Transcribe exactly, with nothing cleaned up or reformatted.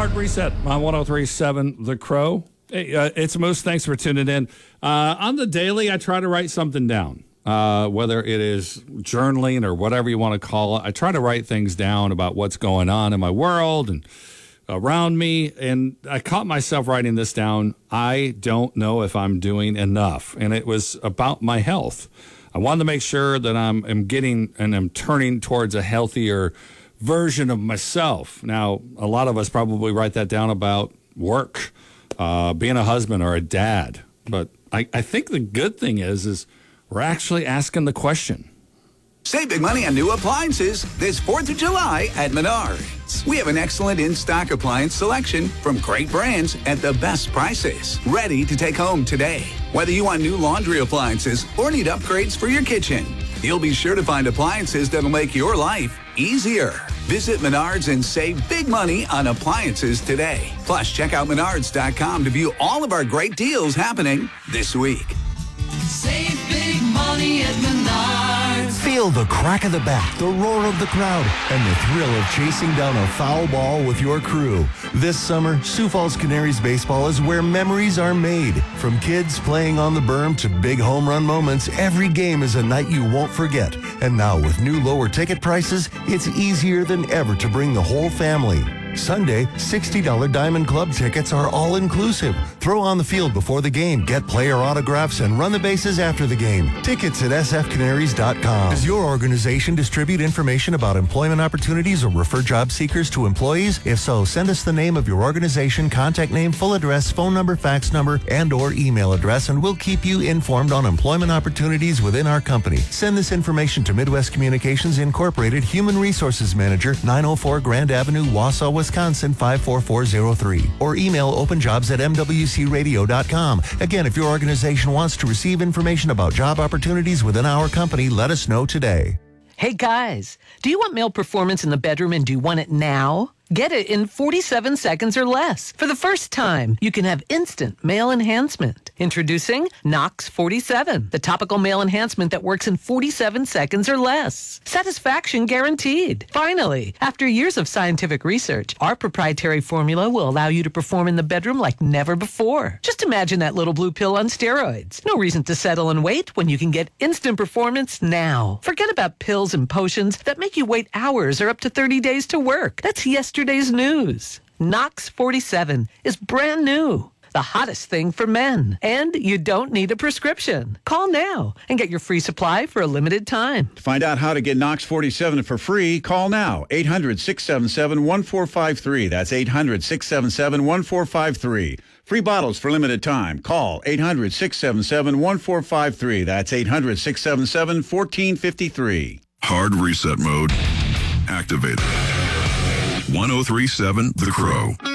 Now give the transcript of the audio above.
Hard Reset on one oh three point seven The Crow. Hey, uh, it's Moose. Thanks for tuning in. Uh, on the daily, I try to write something down, uh, whether it is journaling or whatever you want to call it. I try to write things down about what's going on in my world and around me. And I caught myself writing this down. I don't know if I'm doing enough. And it was about my health. I wanted to make sure that I'm, I'm getting and I'm turning towards a healthier version of myself. Now, a lot of us probably write that down about work, uh, being a husband or a dad. But I, I think the good thing is, is we're actually asking the question. Save big money on new appliances this fourth of July at Menards. We have an excellent in-stock appliance selection from great brands at the best prices. Ready to take home today. Whether you want new laundry appliances or need upgrades for your kitchen, you'll be sure to find appliances that'll make your life easier. Visit Menards and save big money on appliances today. Plus, check out Menards dot com to view all of our great deals happening this week. Save big money at Menards. Feel the crack of the bat, the roar of the crowd, and the thrill of chasing down a foul ball with your crew. This summer, Sioux Falls Canaries baseball is where memories are made. From kids playing on the berm to big home run moments, every game is a night you won't forget. And now with new lower ticket prices, it's easier than ever to bring the whole family. Sunday, sixty dollars Diamond Club tickets are all-inclusive. Throw on the field before the game, get player autographs, and run the bases after the game. Tickets at s f canaries dot com. Does your organization distribute information about employment opportunities or refer job seekers to employees? If so, send us the name of your organization, contact name, full address, phone number, fax number, and or email address, and we'll keep you informed on employment opportunities within our company. Send this information to Midwest Communications Incorporated, Human Resources Manager, nine oh four Grand Avenue, Wausau, Wisconsin five four four zero three, or email openjobs at m w c radio dot com. Again, if your organization wants to receive information about job opportunities within our company, let us know today. Hey guys, do you want male performance in the bedroom and do you want it now? Get it in forty-seven seconds or less. For the first time, you can have instant male enhancement. Introducing Nox forty-seven, the topical male enhancement that works in forty-seven seconds or less. Satisfaction guaranteed. Finally, after years of scientific research, our proprietary formula will allow you to perform in the bedroom like never before. Just imagine that little blue pill on steroids. No reason to settle and wait when you can get instant performance now. Forget about pills and potions that make you wait hours or up to thirty days to work. That's yesterday's news. Nox forty-seven is brand new. The hottest thing for men. And you don't need a prescription. Call now and get your free supply for a limited time. To find out how to get Nox forty-seven for free, call now. eight hundred, six seven seven, one four five three. That's eight hundred, six seven seven, one four five three. Free bottles for limited time. Call eight hundred, six seven seven, one four five three. That's eight hundred, six seven seven, one four five three. Hard reset mode activated. one oh three point seven The Crow.